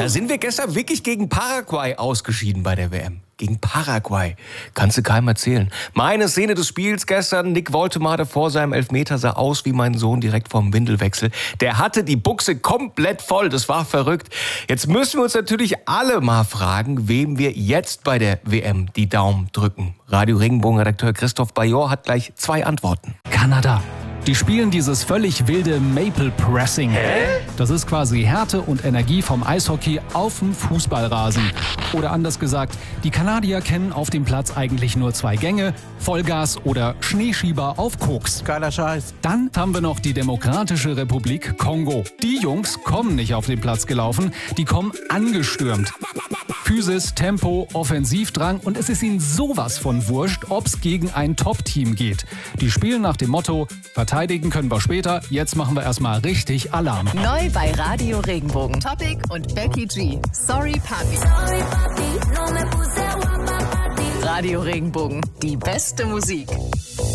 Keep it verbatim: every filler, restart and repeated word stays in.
Da sind wir gestern wirklich gegen Paraguay ausgeschieden bei der W M. Gegen Paraguay. Kannst du keinem erzählen. Meine Szene des Spiels gestern, Nick Woltemade vor seinem Elfmeter sah aus wie mein Sohn direkt vorm Windelwechsel. Der hatte die Buchse komplett voll, das war verrückt. Jetzt müssen wir uns natürlich alle mal fragen, wem wir jetzt bei der W M die Daumen drücken. Radio Regenbogen-Redakteur Christoph Bajor hat gleich zwei Antworten. Kanada. Die spielen dieses völlig wilde Maple Pressing. Hä? Das ist quasi Härte und Energie vom Eishockey auf dem Fußballrasen. Oder anders gesagt, die Kanadier kennen auf dem Platz eigentlich nur zwei Gänge, Vollgas oder Schneeschieber auf Koks. Geiler Scheiß. Dann haben wir noch die Demokratische Republik Kongo. Die Jungs kommen nicht auf den Platz gelaufen, die kommen angestürmt. Physis, Tempo, Offensivdrang und es ist ihnen sowas von wurscht, ob's gegen ein Top-Team geht. Die spielen nach dem Motto, verteidigen können wir später, jetzt machen wir erstmal richtig Alarm. Neu bei Radio Regenbogen. Topic und Becky G. Sorry Papi. Sorry, Papi. No me puse guapa, Papi. Radio Regenbogen. Die beste Musik.